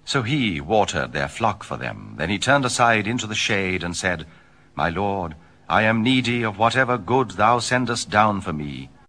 So he watered their flock for them. Then he turned aside into the shade and said, My lord, I am needy of whatever good thou sendest down for me.